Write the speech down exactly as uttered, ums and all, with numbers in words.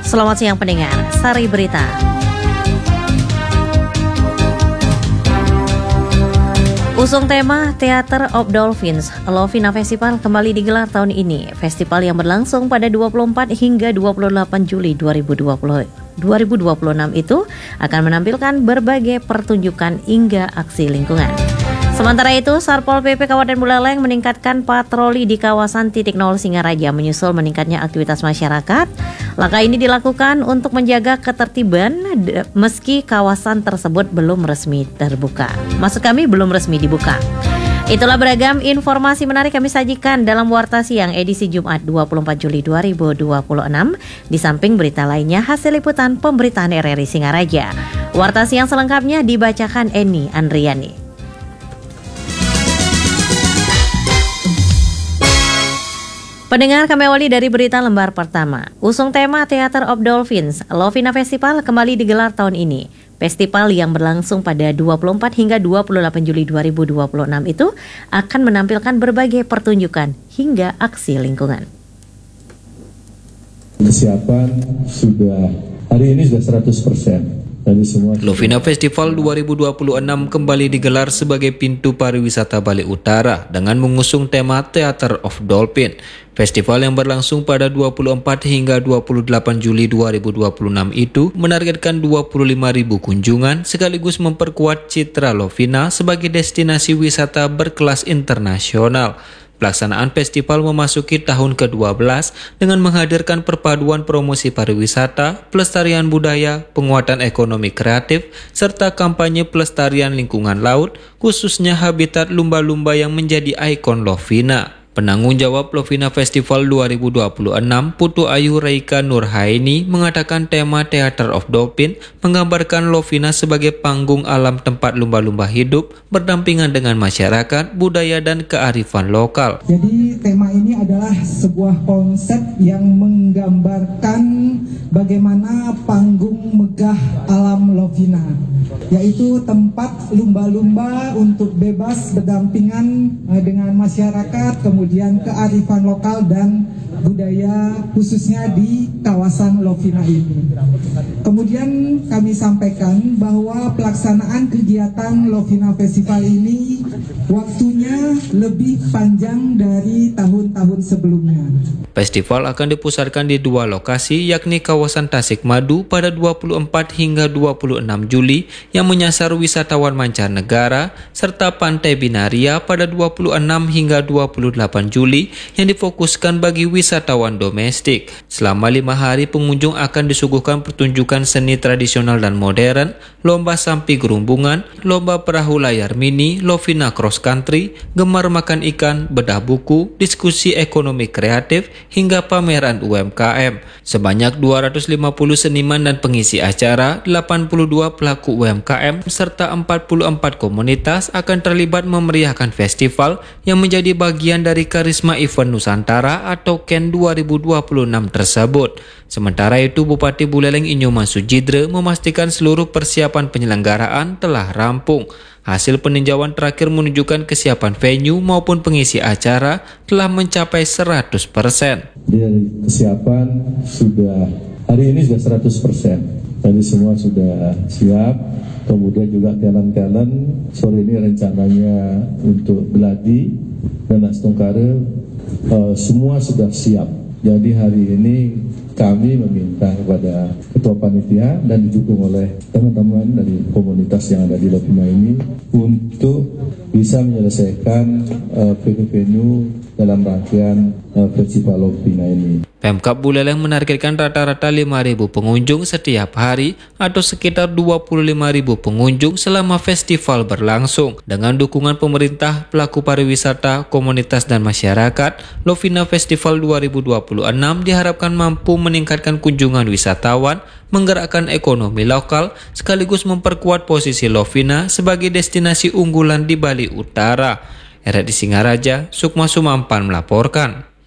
Selamat siang pendengar, Sari Berita. Usung tema Theater of Dolphins, Lovina Festival kembali digelar tahun ini. Festival yang berlangsung pada dua puluh empat hingga dua puluh delapan Juli dua ribu dua puluh, dua ribu dua puluh enam itu akan menampilkan berbagai pertunjukan hingga aksi lingkungan. Sementara itu, Satpol P P Kabupaten Buleleng meningkatkan patroli di kawasan titik nol Singaraja menyusul meningkatnya aktivitas masyarakat. Langkah ini dilakukan untuk menjaga ketertiban meski kawasan tersebut belum resmi terbuka. Maksud kami belum resmi dibuka. Itulah beragam informasi menarik kami sajikan dalam Warta Siang edisi Jumat dua puluh empat Juli dua ribu dua puluh enam. Di samping berita lainnya hasil liputan pemberitaan R R I Singaraja. Warta Siang selengkapnya dibacakan Eni Andriani. Pendengar, kami awali dari berita lembar pertama. Usung tema Theater of Dolphins, Lovina Festival kembali digelar tahun ini. Festival yang berlangsung pada dua puluh empat hingga dua puluh delapan Juli dua ribu dua puluh enam itu akan menampilkan berbagai pertunjukan hingga aksi lingkungan. Kesiapan sudah, hari ini sudah seratus persen. Lovina Festival dua ribu dua puluh enam kembali digelar sebagai pintu pariwisata Bali Utara dengan mengusung tema Theater of Dolphin. Festival yang berlangsung pada dua puluh empat hingga dua puluh delapan Juli dua ribu dua puluh enam itu menargetkan dua puluh lima ribu kunjungan sekaligus memperkuat citra Lovina sebagai destinasi wisata berkelas internasional. Pelaksanaan festival memasuki tahun ke dua belas dengan menghadirkan perpaduan promosi pariwisata, pelestarian budaya, penguatan ekonomi kreatif, serta kampanye pelestarian lingkungan laut, khususnya habitat lumba-lumba yang menjadi ikon Lovina. Penanggung jawab Lovina Festival dua ribu dua puluh enam, Putu Ayu Reika Nurhaini, mengatakan tema Theater of Dolphin menggambarkan Lovina sebagai panggung alam tempat lumba-lumba hidup berdampingan dengan masyarakat, budaya, dan kearifan lokal. Jadi tema ini adalah sebuah konsep yang menggambarkan bagaimana panggung megah alam Lovina, yaitu tempat lumba-lumba untuk bebas berdampingan dengan masyarakat, kemudian kearifan lokal dan budaya khususnya di kawasan Lovina ini. Kemudian kami sampaikan bahwa pelaksanaan kegiatan Lovina Festival ini waktunya lebih panjang dari tahun-tahun sebelumnya. Festival akan dipusatkan di dua lokasi, yakni kawasan Tasikmadu pada dua puluh empat hingga dua puluh enam Juli yang menyasar wisatawan mancanegara, serta Pantai Binaria pada dua puluh enam hingga dua puluh delapan Juli yang difokuskan bagi wisatawan domestik. Selama lima hari pengunjung akan disuguhkan pertunjukan seni tradisional dan modern, lomba sampi gerumbungan, lomba perahu layar mini, Lovina Cross Country, gemar makan ikan, bedah buku, diskusi ekonomi kreatif, hingga pameran U M K M. Sebanyak dua ratus lima puluh seniman dan pengisi acara, delapan puluh dua pelaku U M K M, serta empat puluh empat komunitas akan terlibat memeriahkan festival yang menjadi bagian dari Karisma Event Nusantara atau K E N dua ribu dua puluh enam tersebut. Sementara itu, Bupati Buleleng Inyoman Sujidre memastikan seluruh persiapan penyelenggaraan telah rampung. Hasil peninjauan terakhir menunjukkan kesiapan venue maupun pengisi acara telah mencapai seratus persen. Dari kesiapan sudah, hari ini sudah seratus persen. Tadi semua sudah siap. Kemudian juga talent-talent sore ini rencananya untuk Beladi dan Astungkara, uh, semua sudah siap. Jadi hari ini kami meminta kepada Ketua Panitia dan didukung oleh teman-teman dari komunitas yang ada di Lovina ini untuk bisa menyelesaikan uh, venue-venue dalam rangkaian uh, Festival Lovina ini. Pemkab Buleleng menargetkan rata-rata lima ribu pengunjung setiap hari atau sekitar dua puluh lima ribu pengunjung selama festival berlangsung. Dengan dukungan pemerintah, pelaku pariwisata, komunitas, dan masyarakat, Lovina Festival dua ribu dua puluh enam diharapkan mampu meningkatkan kunjungan wisatawan, menggerakkan ekonomi lokal, sekaligus memperkuat posisi Lovina sebagai destinasi unggulan di Bali Utara. R R I Singaraja, Sukma Sumampan melaporkan.